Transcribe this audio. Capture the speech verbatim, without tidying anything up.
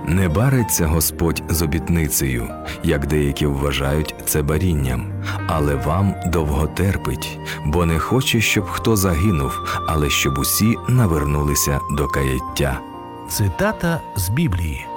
Не бариться Господь з обітницею, як деякі вважають це барінням, але вам довготерпить, бо не хоче, щоб хто загинув, але щоб усі навернулися до каяття. Цитата з Біблії.